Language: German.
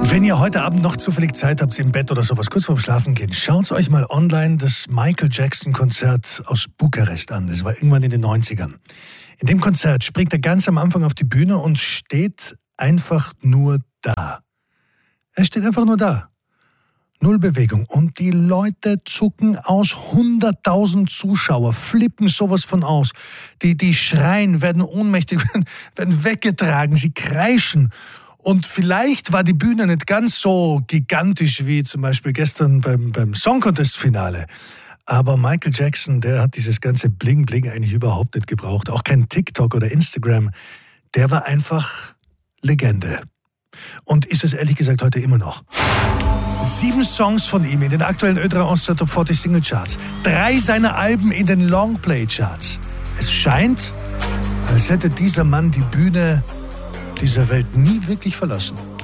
Wenn ihr heute Abend noch zufällig Zeit habt, im Bett oder sowas, kurz vorm Schlafen gehen, schaut euch mal online das Michael Jackson-Konzert aus Bukarest an. Das war irgendwann in den 90ern. In dem Konzert springt er ganz am Anfang auf die Bühne und steht einfach nur da. Er steht einfach nur da. Null Bewegung. Und die Leute zucken aus. 100.000 Zuschauer flippen sowas von aus. Die schreien, werden ohnmächtig, werden weggetragen, sie kreischen. Und vielleicht war die Bühne nicht ganz so gigantisch wie zum Beispiel gestern beim Song Contest Finale. Aber Michael Jackson, der hat dieses ganze Bling-Bling eigentlich überhaupt nicht gebraucht. Auch kein TikTok oder Instagram. Der war einfach Legende. Und ist es ehrlich gesagt heute immer noch. 7 Songs von ihm in den aktuellen Ö3 Austria Top 40 Single Charts. 3 seiner Alben in den Longplay Charts. Es scheint, als hätte dieser Mann die Bühne dieser Welt nie wirklich verlassen.